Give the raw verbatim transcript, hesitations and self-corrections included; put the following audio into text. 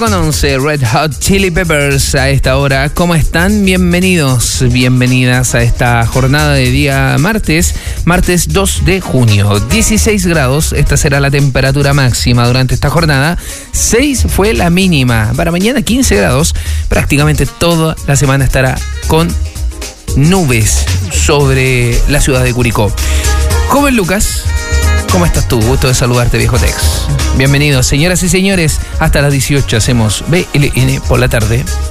Con once Red Hot Chili Peppers a esta hora. ¿Cómo están? Bienvenidos, bienvenidas a esta jornada de día martes, martes dos de junio. dieciséis grados, esta será la temperatura máxima durante esta jornada. seis fue la mínima. Para mañana quince grados. Prácticamente toda la semana estará con nubes sobre la ciudad de Curicó. Joven Lucas, ¿cómo estás tú? Gusto de saludarte, viejo Tex. Bienvenidos, señoras y señores. Hasta las dieciocho hacemos B L N por la tarde.